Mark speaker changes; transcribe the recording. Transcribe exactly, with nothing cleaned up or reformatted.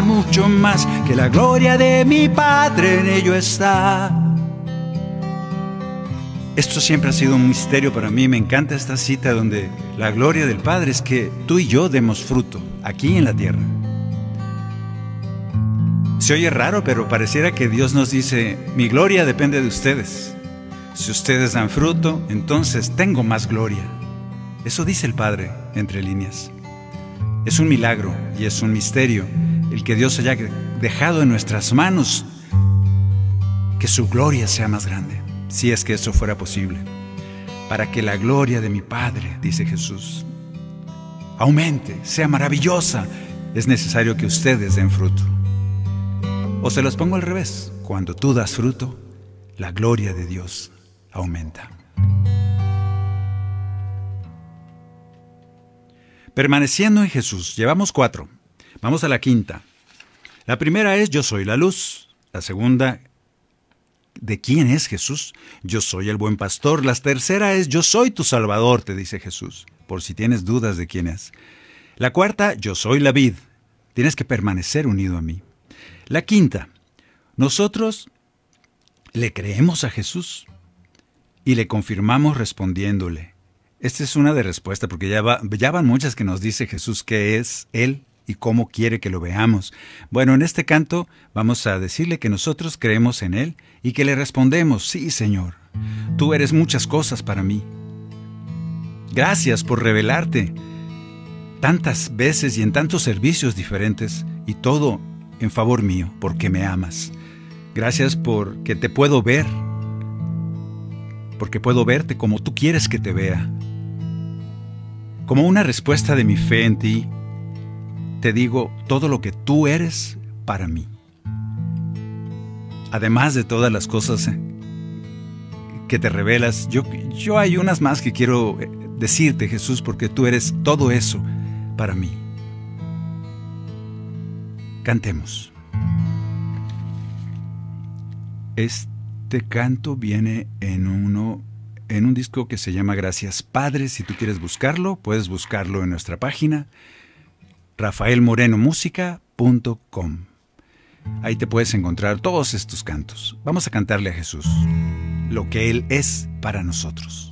Speaker 1: dar mucho más, que la gloria de mi Padre en ello está. Esto siempre ha sido un misterio para mí. Me encanta esta cita donde la gloria del Padre es que tú y yo demos fruto aquí en la tierra. Se oye raro, pero pareciera que Dios nos dice: mi gloria depende de ustedes. Si ustedes dan fruto, entonces tengo más gloria. Eso dice el Padre entre líneas. Es un milagro y es un misterio el que Dios haya dejado en nuestras manos que su gloria sea más grande, si es que eso fuera posible. Para que la gloria de mi Padre, dice Jesús, aumente, sea maravillosa, es necesario que ustedes den fruto. O se los pongo al revés: cuando tú das fruto, la gloria de Dios aumenta. Permaneciendo en Jesús, llevamos cuatro. Vamos a la quinta. La primera es: yo soy la luz. La segunda, ¿de quién es Jesús? Yo soy el buen pastor. La tercera es: yo soy tu Salvador, te dice Jesús, por si tienes dudas de quién es. La cuarta: yo soy la vid. Tienes que permanecer unido a mí. La quinta: nosotros le creemos a Jesús y le confirmamos respondiéndole. Esta es una de respuesta, porque ya, va, ya van muchas que nos dice Jesús qué es Él y cómo quiere que lo veamos. Bueno, en este canto vamos a decirle que nosotros creemos en Él y que le respondemos: sí, Señor, tú eres muchas cosas para mí. Gracias por revelarte tantas veces y en tantos servicios diferentes, y todo en favor mío, porque me amas. Gracias porque te puedo ver, porque puedo verte como tú quieres que te vea. Como una respuesta de mi fe en ti, te digo todo lo que tú eres para mí. Además de todas las cosas que te revelas, yo, yo hay unas más que quiero decirte, Jesús, porque tú eres todo eso para mí. Cantemos. Este canto viene en uno... en un disco que se llama Gracias Padre. Si tú quieres buscarlo, puedes buscarlo en nuestra página rafael moreno música punto com. Ahí te puedes encontrar todos estos cantos. Vamos a cantarle a Jesús lo que Él es para nosotros.